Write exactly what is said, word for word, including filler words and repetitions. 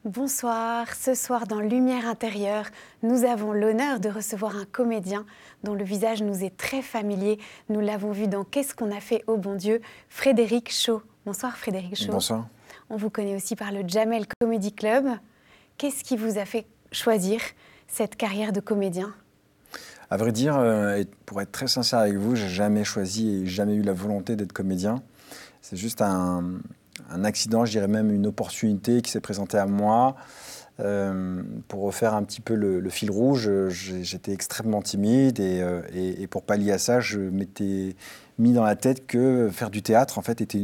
Bonsoir, ce soir dans Lumière intérieure, nous avons l'honneur de recevoir un comédien dont le visage nous est très familier. Nous l'avons vu dans Qu'est-ce qu'on a fait au bon Dieu, Frédéric Shaw. Bonsoir Frédéric Shaw. Bonsoir. On vous connaît aussi par le Jamel Comedy Club. Qu'est-ce qui vous a fait choisir cette carrière de comédien ? À vrai dire, euh, pour être très sincère avec vous, j'ai jamais choisi et jamais eu la volonté d'être comédien. C'est juste un, un accident, je dirais même une opportunité qui s'est présentée à moi. Euh, pour refaire un petit peu le, le fil rouge, j'étais extrêmement timide et, euh, et, et pour pallier à ça, je m'étais mis dans la tête que faire du théâtre en fait était